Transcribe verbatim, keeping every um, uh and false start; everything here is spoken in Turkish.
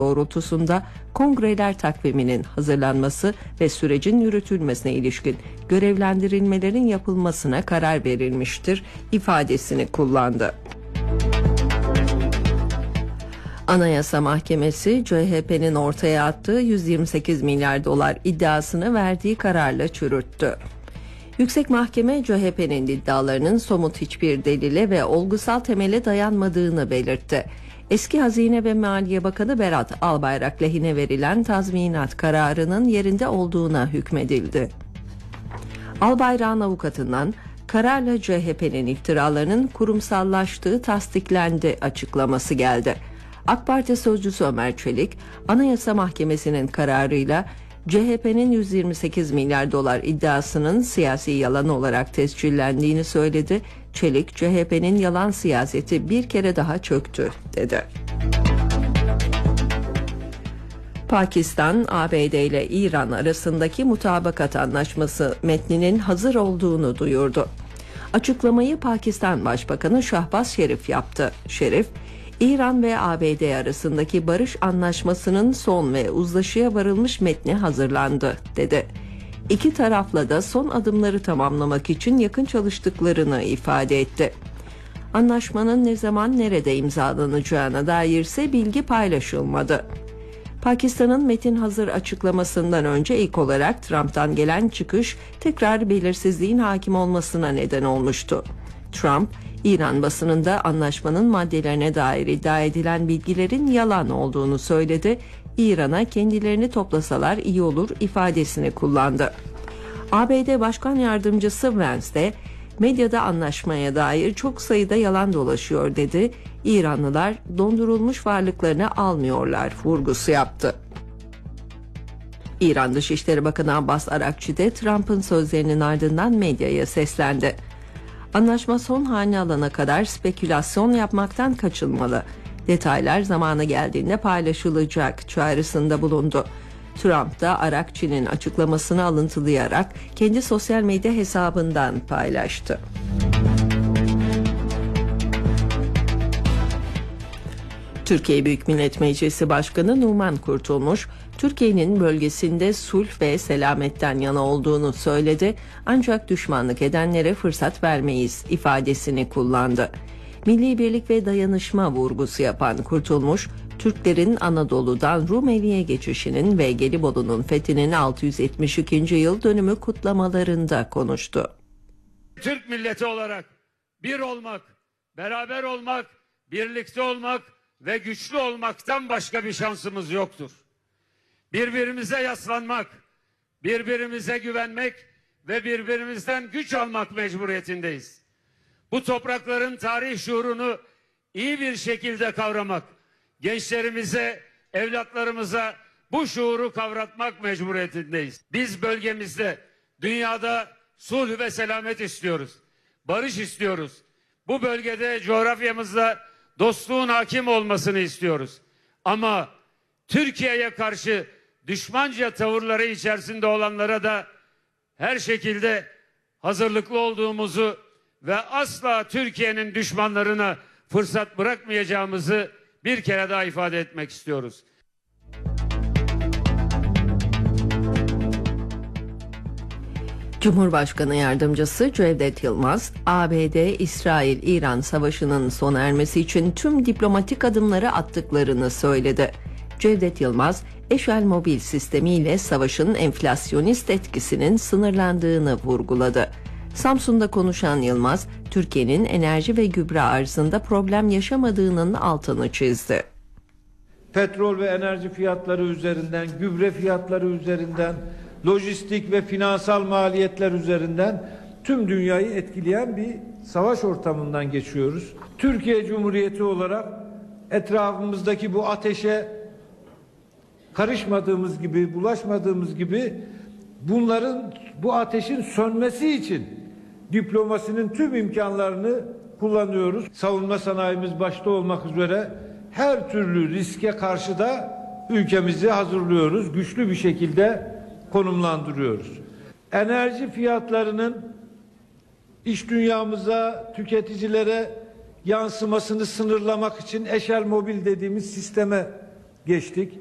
doğrultusunda kongreler takviminin hazırlanması ve sürecin yürütülmesine ilişkin görevlendirilmelerin yapılmasına karar verilmiştir ifadesini kullandı. Anayasa Mahkemesi, C H P'nin ortaya attığı yüz yirmi sekiz milyar dolar iddiasını verdiği kararla çürüttü. Yüksek Mahkeme, C H P'nin iddialarının somut hiçbir delile ve olgusal temele dayanmadığını belirtti. Eski Hazine ve Maliye Bakanı Berat Albayrak lehine verilen tazminat kararının yerinde olduğuna hükmedildi. Albayrak'ın avukatından kararla C H P'nin iftiralarının kurumsallaştığı tasdiklendi açıklaması geldi. AK Parti sözcüsü Ömer Çelik, Anayasa Mahkemesi'nin kararıyla C H P'nin yüz yirmi sekiz milyar dolar iddiasının siyasi yalan olarak tescillendiğini söyledi. Çelik, C H P'nin yalan siyaseti bir kere daha çöktü dedi. Pakistan, A B D ile İran arasındaki mutabakat anlaşması metninin hazır olduğunu duyurdu. Açıklamayı Pakistan Başbakanı Şahbaz Şerif yaptı. Şerif, İran ve A B D arasındaki barış anlaşmasının son ve uzlaşıya varılmış metni hazırlandı, dedi. İki tarafla da son adımları tamamlamak için yakın çalıştıklarını ifade etti. Anlaşmanın ne zaman nerede imzalanacağına dair ise bilgi paylaşılmadı. Pakistan'ın metin hazır açıklamasından önce ilk olarak Trump'tan gelen çıkış tekrar belirsizliğin hakim olmasına neden olmuştu. Trump, İran basınında anlaşmanın maddelerine dair iddia edilen bilgilerin yalan olduğunu söyledi. İran'a kendilerini toplasalar iyi olur ifadesini kullandı. A B D Başkan Yardımcısı Vance de medyada anlaşmaya dair çok sayıda yalan dolaşıyor dedi. İranlılar dondurulmuş varlıklarını almıyorlar vurgusu yaptı. İran Dışişleri Bakanı Abbas Arakçı de Trump'ın sözlerinin ardından medyaya seslendi. Anlaşma son halini alana kadar spekülasyon yapmaktan kaçınmalı. Detaylar zamanı geldiğinde paylaşılacak çağrısında bulundu. Trump da Arakçı'nın açıklamasını alıntılayarak kendi sosyal medya hesabından paylaştı. Türkiye Büyük Millet Meclisi Başkanı Numan Kurtulmuş, Türkiye'nin bölgesinde sulh ve selametten yana olduğunu söyledi, ancak düşmanlık edenlere fırsat vermeyiz ifadesini kullandı. Milli birlik ve dayanışma vurgusu yapan Kurtulmuş, Türklerin Anadolu'dan Rumeli'ye geçişinin ve Gelibolu'nun fethinin altı yüz yetmiş ikinci yıl dönümü kutlamalarında konuştu. Türk milleti olarak bir olmak, beraber olmak, birlikte olmak ve güçlü olmaktan başka bir şansımız yoktur. Birbirimize yaslanmak, birbirimize güvenmek ve birbirimizden güç almak mecburiyetindeyiz. Bu toprakların tarih şuurunu iyi bir şekilde kavramak, gençlerimize, evlatlarımıza bu şuuru kavratmak mecburiyetindeyiz. Biz bölgemizde, dünyada sulh ve selamet istiyoruz. Barış istiyoruz. Bu bölgede, coğrafyamızda dostluğun hakim olmasını istiyoruz. Ama Türkiye'ye karşı düşmanca tavırları içerisinde olanlara da her şekilde hazırlıklı olduğumuzu ve asla Türkiye'nin düşmanlarına fırsat bırakmayacağımızı bir kere daha ifade etmek istiyoruz. Cumhurbaşkanı Yardımcısı Cevdet Yılmaz, A B D-İsrail-İran savaşının sona ermesi için tüm diplomatik adımları attıklarını söyledi. Cevdet Yılmaz, Eşel Mobil sistemiyle savaşın enflasyonist etkisinin sınırlandığını vurguladı. Samsun'da konuşan Yılmaz, Türkiye'nin enerji ve gübre arzında problem yaşamadığının altını çizdi. Petrol ve enerji fiyatları üzerinden, gübre fiyatları üzerinden, lojistik ve finansal maliyetler üzerinden tüm dünyayı etkileyen bir savaş ortamından geçiyoruz. Türkiye Cumhuriyeti olarak etrafımızdaki bu ateşe karışmadığımız gibi, bulaşmadığımız gibi bunların, bu ateşin sönmesi için diplomasinin tüm imkanlarını kullanıyoruz. Savunma sanayimiz başta olmak üzere her türlü riske karşı da ülkemizi hazırlıyoruz. Güçlü bir şekilde konumlandırıyoruz. Enerji fiyatlarının iş dünyamıza, tüketicilere yansımasını sınırlamak için Eşel Mobil dediğimiz sisteme geçtik.